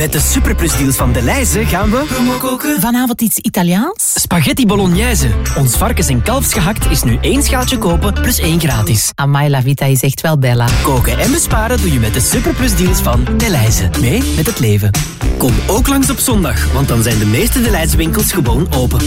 Met de superplusdeals van Delhaize gaan we koken. Vanavond iets Italiaans? Spaghetti bolognese. Ons varkens- en kalfsgehakt is nu 1 schaaltje kopen plus 1 gratis. Amai, la vita is echt wel bella. Koken en besparen doe je met de superplusdeals van Delhaize. Mee met het leven. Kom ook langs op zondag, want dan zijn de meeste Delhaize winkels gewoon open.